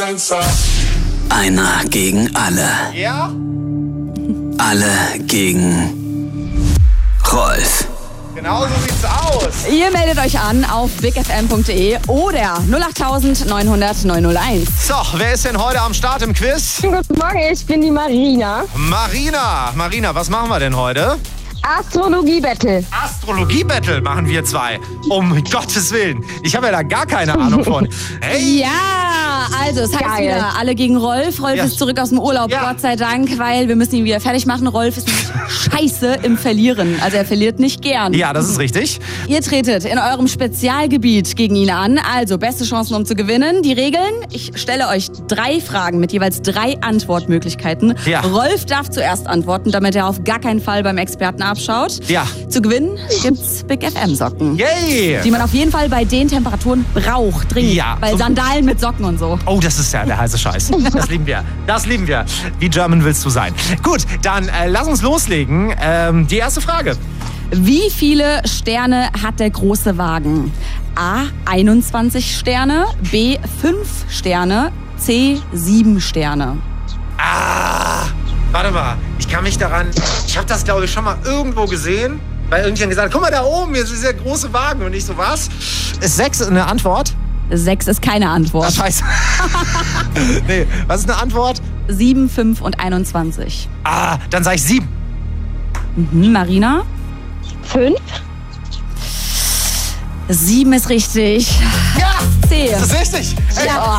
Einer gegen alle. Ja? Alle gegen Rolf. Genau so sieht's aus. Ihr meldet euch an auf bigfm.de oder 08000 900 901. So, wer ist denn heute am Start im Quiz? Guten Morgen, ich bin die Marina. Marina, was machen wir denn heute? Astrologie-Battle. Astrologie-Battle machen wir zwei. Um Gottes Willen. Ich habe ja da gar keine Ahnung von. Hey! Ja, also es heißt Geil. wieder alle gegen Rolf. Rolf Ja. ist zurück aus dem Urlaub, Ja. Gott sei Dank, weil wir müssen ihn wieder fertig machen. Rolf ist nämlich scheiße im Verlieren. Also er verliert nicht gern. Ja, das ist richtig. Ihr tretet in eurem Spezialgebiet gegen ihn an. Also beste Chancen, um zu gewinnen. Die Regeln: Ich stelle euch 3 Fragen mit jeweils 3 Antwortmöglichkeiten. Ja. Rolf darf zuerst antworten, damit er auf gar keinen Fall beim Experten abschaut. Ja. Zu gewinnen gibt's Big FM Socken. Yay! Die man auf jeden Fall bei den Temperaturen braucht, dringend. Ja. Weil Sandalen mit Socken und so. Oh, das ist ja der heiße Scheiß. Das lieben wir. Das lieben wir. Wie German willst du sein? Gut, dann lass uns loslegen. Die erste Frage. Wie viele Sterne hat der große Wagen? A. 21 Sterne, B. 5 Sterne, C. 7 Sterne. Warte mal. Ich kann mich daran... Ich habe das, glaube ich, schon mal irgendwo gesehen. Weil irgendjemand gesagt hat, guck mal da oben, hier ist dieser große Wagen. Und ich so, was? Ist 6 eine Antwort? 6 ist keine Antwort. Ach, scheiße. Nee, was ist eine Antwort? 7, 5 und 21. Dann sag ich 7. Marina? 5. 7 ist richtig. Ja! C. Das ist richtig. Ey, Ja.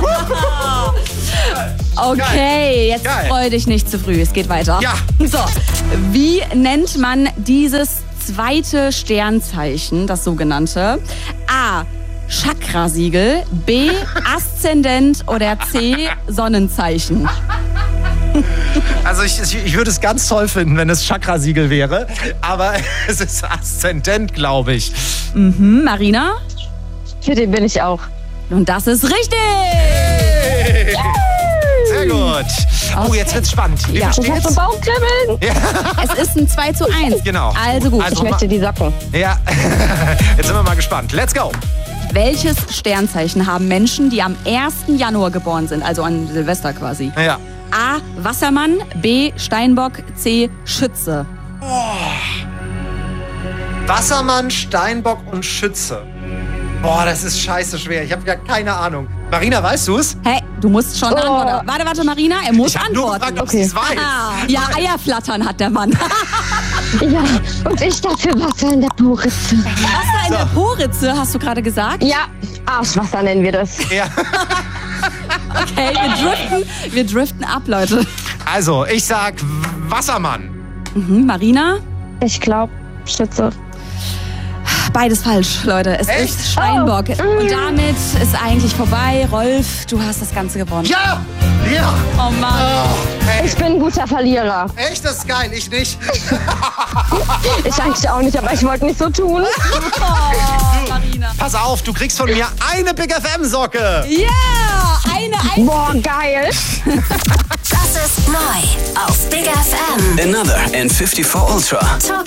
Okay, jetzt Geil. freu dich nicht zu früh, es geht weiter. Ja. So, wie nennt man dieses zweite Sternzeichen, das sogenannte? A. Chakrasiegel, B. Aszendent oder C. Sonnenzeichen. Also ich würde es ganz toll finden, wenn es Chakrasiegel wäre. Aber es ist Aszendent, glaube ich. Marina? Für den bin ich auch. Und das ist richtig! Hey. Sehr gut. Oh, jetzt wird's spannend. Wie Ja. viel Ich habe steht's? so Bauchkribbeln. Es ist ein 2:1. Genau. Also gut. Also- Ich möchte die Socken. Ja, jetzt sind wir mal gespannt. Let's go. Welches Sternzeichen haben Menschen, die am 1. Januar geboren sind, also an Silvester quasi? Ja. A. Wassermann, B. Steinbock, C. Schütze. Wassermann, Steinbock und Schütze. Boah, das ist scheiße schwer. Ich habe gar keine Ahnung. Marina, weißt du's? Hey, du musst schon antworten. Warte, Marina, er muss Ich habe nur antworten. gefragt, ob sie es weiß. Ja, Eierflattern hat der Mann. Ja, und ich dafür Wasser in der Poritze. Wasser in der Poritze, hast du gerade gesagt? Ja, Arschwasser nennen wir das. Ja. Okay, wir driften ab, Leute. Also, ich sag Wassermann. Marina? Ich glaube, Schütze. Beides falsch, Leute. Es Echt? ist Steinbock. Und damit ist eigentlich vorbei. Rolf, du hast das Ganze gewonnen. Ja! Ja! Oh Mann. Oh, hey. Ich bin ein guter Verlierer. Echt, das ist geil. Ich nicht. Ich eigentlich auch nicht, aber ich wollte nicht so tun. Oh, Marina. Pass auf, du kriegst von mir eine Big FM Socke. Ja, eine. Boah, geil. Das ist neu auf Big FM. Another and 54 Ultra. Top